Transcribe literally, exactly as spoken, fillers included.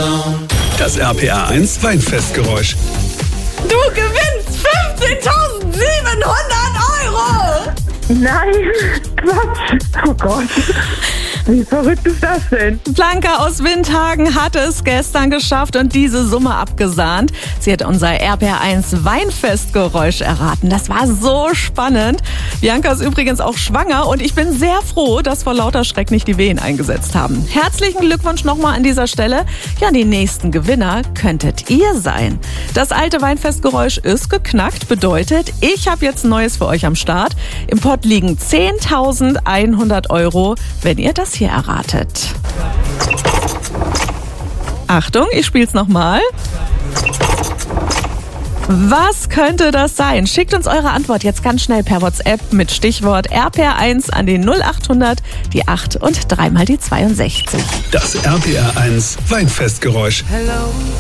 Das R P R eins Weinfestgeräusch. Du gewinnst fünfzehntausendsiebenhundert Euro! Nein, Quatsch. Oh Gott. Wie verrückt ist das denn? Blanca aus Windhagen hatte es gestern geschafft und diese Summe abgesahnt. Sie hat unser R P R eins Weinfestgeräusch erraten. Das war so spannend. Bianca ist übrigens auch schwanger und ich bin sehr froh, dass vor lauter Schreck nicht die Wehen eingesetzt haben. Herzlichen Glückwunsch nochmal an dieser Stelle. Ja, die nächsten Gewinner könntet ihr sein. Das alte Weinfestgeräusch ist geknackt, bedeutet, ich habe jetzt Neues für euch am Start. Im Pott liegen zehntausendeinhundert Euro, wenn ihr das hier erratet. Achtung, ich spiel's nochmal. Was könnte das sein? Schickt uns eure Antwort jetzt ganz schnell per WhatsApp mit Stichwort R P R eins an den null achthundert, die acht und dreimal die zweiundsechzig. Das R P R eins Weinfestgeräusch. Hello.